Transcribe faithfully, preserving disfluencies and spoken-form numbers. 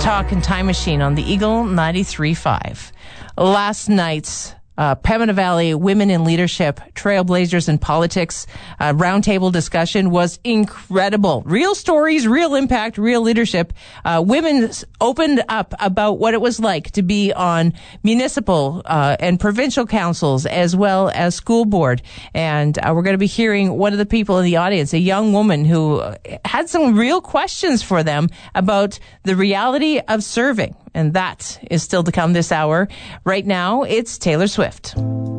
Talk and Time Machine on the Eagle ninety-three point five. Last night's uh, Pembina Valley Women in Leadership, Trailblazers in Politics uh, roundtable discussion was incredible. Real stories, real impact, real leadership. Uh, women opened up about what it was like to be on municipal uh, and provincial councils as well as school board. And uh, we're going to be hearing one of the people in the audience, a young woman who had some real questions for them about the reality of serving. And that is still to come this hour. Right now, it's Taylor Swift.